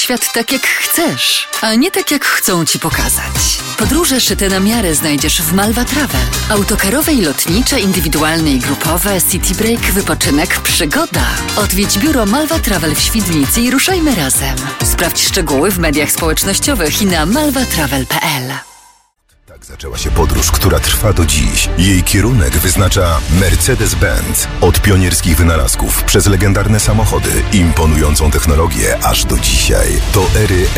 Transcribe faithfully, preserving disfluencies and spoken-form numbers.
świat tak jak chcesz, a nie tak jak chcą ci pokazać. Podróże szyte na miarę znajdziesz w Malwa Travel. Autokarowe i lotnicze, indywidualne i grupowe, city break, wypoczynek, przygoda. Odwiedź biuro Malwa Travel w Świdnicy i ruszajmy razem. Sprawdź szczegóły w mediach społecznościowych i na malwa travel kropka p l. Tak zaczęła się podróż, która trwa do dziś. Jej kierunek wyznacza Mercedes-Benz. Od pionierskich wynalazków przez legendarne samochody, imponującą technologię aż do dzisiaj. Do ery